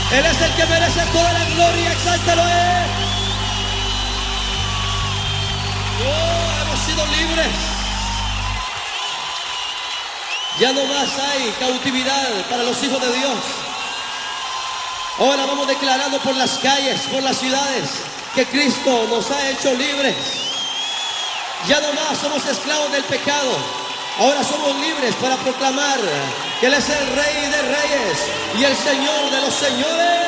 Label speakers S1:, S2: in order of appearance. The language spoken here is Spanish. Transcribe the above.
S1: Él es el que merece toda la gloria, exáltalo a Él. Oh, hemos sido libres. Ya no más hay cautividad para los hijos de Dios. Ahora vamos declarando por las calles, por las ciudades, que Cristo nos ha hecho libres. Ya no más somos esclavos del pecado. Ahora somos libres para proclamar que Él es el Rey de Reyes y el Señor de los Señores.